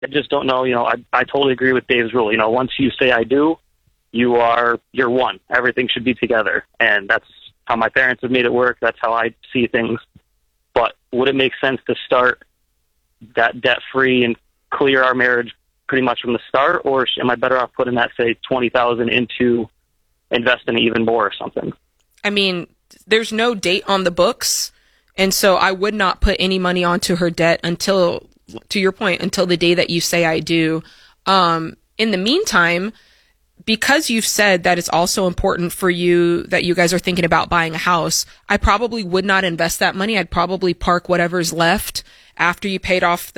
I just don't know. I totally agree with Dave's rule. Once you say I do, you're one. Everything should be together. And that's how my parents have made it work. That's how I see things. But would it make sense to start that debt-free and clear our marriage pretty much from the start? Or am I better off putting that, say, $20,000 into investing even more or something? I mean, there's no date on the books. And so I would not put any money onto her debt until, to your point, until the day that you say I do. In the meantime, because you've said that it's also important for you that you guys are thinking about buying a house, I probably would not invest that money. I'd probably park whatever's left after you paid off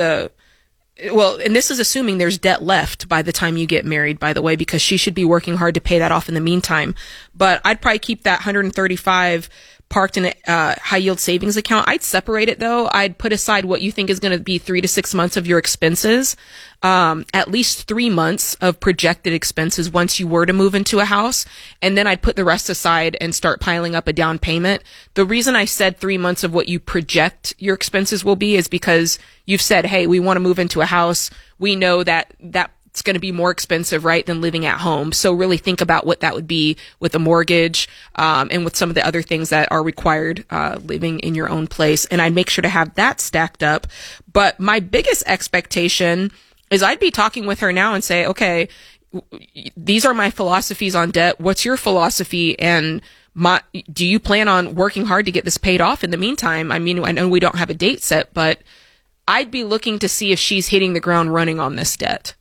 and this is assuming there's debt left by the time you get married, by the way, because she should be working hard to pay that off in the meantime. But I'd probably keep that 135 parked in a high yield savings account. I'd separate it though. I'd put aside what you think is going to be 3 to 6 months of your expenses, at least 3 months of projected expenses once you were to move into a house. And then I'd put the rest aside and start piling up a down payment. The reason I said 3 months of what you project your expenses will be is because you've said, hey, we want to move into a house. We know that it's going to be more expensive, right, than living at home. So really think about what that would be with a mortgage, and with some of the other things that are required, living in your own place. And I'd make sure to have that stacked up. But my biggest expectation is I'd be talking with her now and say, okay, these are my philosophies on debt. What's your philosophy? And do you plan on working hard to get this paid off in the meantime? I mean, I know we don't have a date set, but I'd be looking to see if she's hitting the ground running on this debt.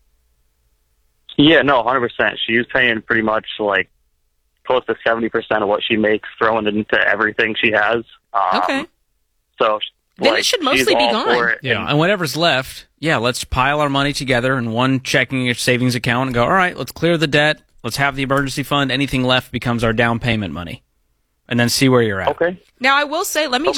Yeah, no, 100%. She's paying pretty much like close to 70% of what she makes, throwing it into everything she has. Okay. So then it should mostly be gone. Yeah, and whatever's left, let's pile our money together in one checking or savings account and go, all right, let's clear the debt. Let's have the emergency fund. Anything left becomes our down payment money. And then see where you're at. Okay. Now, I will say, let me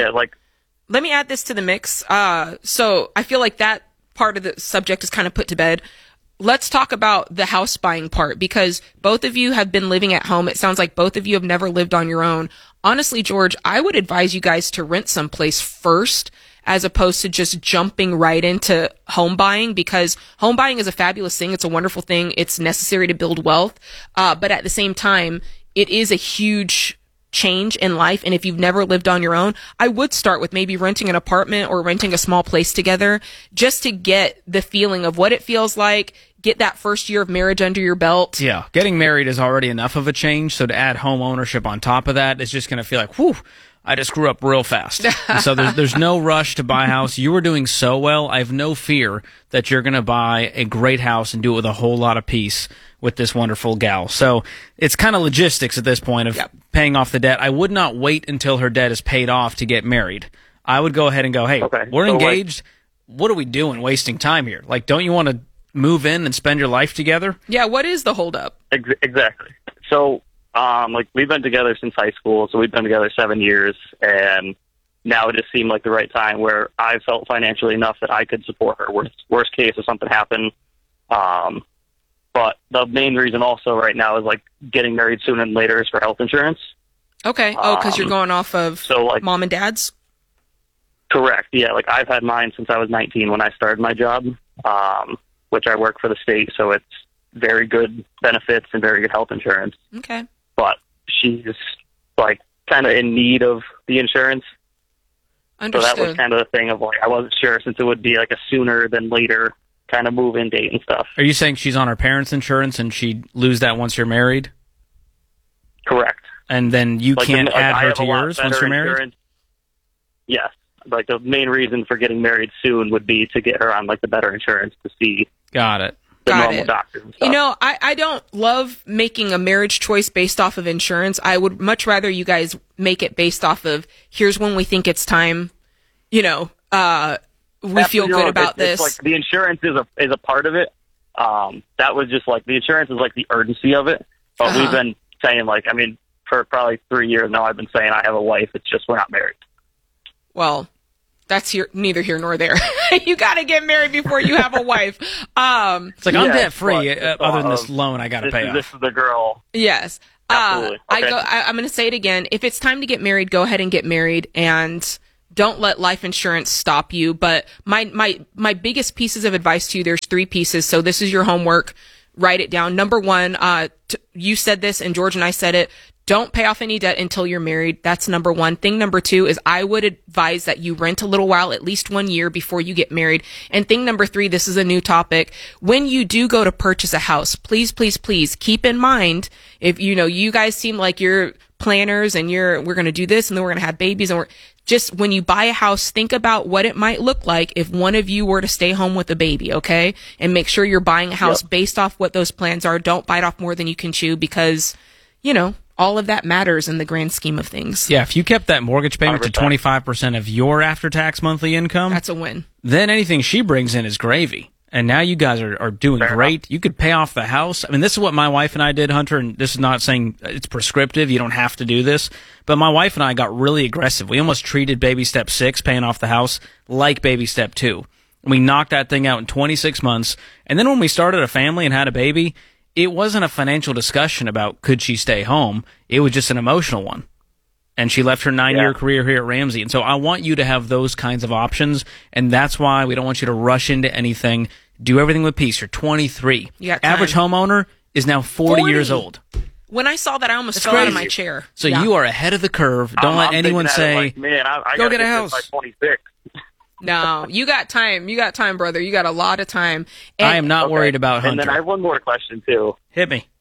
add this to the mix. So I feel like that part of the subject is kind of put to bed. Let's talk about the house buying part, because both of you have been living at home. It sounds like both of you have never lived on your own. Honestly, George, I would advise you guys to rent someplace first as opposed to just jumping right into home buying, because home buying is a fabulous thing. It's a wonderful thing. It's necessary to build wealth. But at the same time, it is a huge change in life. And if you've never lived on your own, I would start with maybe renting an apartment or renting a small place together just to get the feeling of what it feels like, get that first year of marriage under your belt. Yeah, getting married is already enough of a change, so to add home ownership on top of that is just going to feel like, whew, I just grew up real fast. And so there's no rush to buy a house. You were doing so well. I have no fear that you're going to buy a great house and do it with a whole lot of peace with this wonderful gal. So it's kind of logistics at this point of paying off the debt. I would not wait until her debt is paid off to get married. I would go ahead and go, hey, we're engaged. What are we doing wasting time here? Like, don't you want to move in and spend your life together? Yeah, what is the holdup? Exactly. So, we've been together since high school, so we've been together 7 years, and now it just seemed like the right time where I felt financially enough that I could support her. Worst case, if something happened. But the main reason also right now is, getting married sooner than later is for health insurance. Okay. Because you're going off of mom and dad's? Correct. Yeah, I've had mine since I was 19 when I started my job, which I work for the state, so it's very good benefits and very good health insurance. Okay. But she's, kind of in need of the insurance. Understood. So that was kind of the thing of, I wasn't sure since it would be, a sooner than later kind of move-in date and stuff. Are you saying she's on her parents' insurance and she'd lose that once you're married? Correct. And then you can't add her to yours once you're married? Insurance. Yes. The main reason for getting married soon would be to get her on, the better insurance to see. Got it. The normal doctors and stuff. I don't love making a marriage choice based off of insurance. I would much rather you guys make it based off of, here's when we think it's time, we feel good about this. It's the insurance is a part of it. That was just the insurance is the urgency of it. But we've been saying for probably 3 years now, I've been saying I have a wife. It's just we're not married. Well, that's neither here nor there. You got to get married before you have a wife. It's I'm debt free. Other than this loan, I got to pay off. This is the girl. Yes. Absolutely. Okay. I'm going to say it again. If it's time to get married, go ahead and get married. And don't let life insurance stop you. But my biggest pieces of advice to you, there's 3 pieces. So this is your homework. Write it down. Number 1, you said this and George and I said it. Don't pay off any debt until you're married. That's number 1. Thing number 2 is I would advise that you rent a little while, at least 1 year before you get married. And thing number 3, this is a new topic. When you do go to purchase a house, please, please, please keep in mind, if you guys seem like you're planners and we're going to do this and then we're going to have babies, and just when you buy a house, think about what it might look like if one of you were to stay home with a baby, okay? And make sure you're buying a house based off what those plans are. Don't bite off more than you can chew, because, all of that matters in the grand scheme of things. Yeah, if you kept that mortgage payment 100%. To 25% of your after-tax monthly income, that's a win. Then anything she brings in is gravy. And now you guys are doing great. You could pay off the house. I mean, this is what my wife and I did, Hunter, and this is not saying it's prescriptive. You don't have to do this. But my wife and I got really aggressive. We almost treated baby step 6, paying off the house, like baby step 2. We knocked that thing out in 26 months. And then when we started a family and had a baby, it wasn't a financial discussion about could she stay home. It was just an emotional one. And she left her 9-year career here at Ramsey. And so I want you to have those kinds of options. And that's why we don't want you to rush into anything. Do everything with peace. You're 23. Average homeowner is now 40 years old. When I saw that, I almost fell out of my chair. So you are ahead of the curve. Don't let anyone say, man, I go get a house. By 26. No, you got time. You got time, brother. You got a lot of time. And I am not worried about Hunter. And then I have one more question, too. Hit me.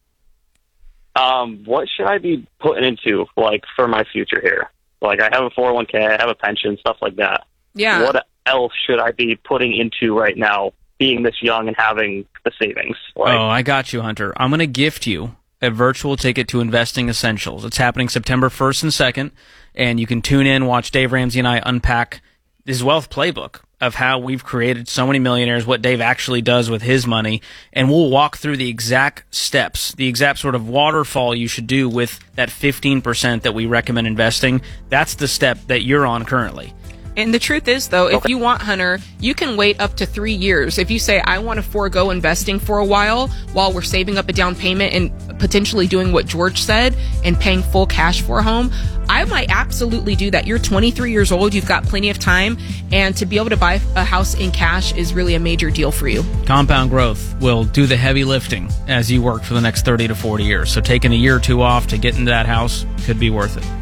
What should I be putting into, for my future here? I have a 401k, I have a pension, stuff like that. Yeah. What else should I be putting into right now, being this young and having the savings? I got you, Hunter. I'm going to gift you a virtual ticket to Investing Essentials. It's happening September 1st and 2nd, and you can tune in, watch Dave Ramsey and I unpack his wealth playbook of how we've created so many millionaires, what Dave actually does with his money, and we'll walk through the exact steps, the exact sort of waterfall you should do with that 15% that we recommend investing. That's the step that you're on currently. And the truth is, though, if you want, Hunter, you can wait up to 3 years. If you say, I want to forego investing for a while we're saving up a down payment and potentially doing what George said and paying full cash for a home, I might absolutely do that. You're 23 years old. You've got plenty of time. And to be able to buy a house in cash is really a major deal for you. Compound Growth will do the heavy lifting as you work for the next 30 to 40 years. So taking a year or 2 off to get into that house could be worth it.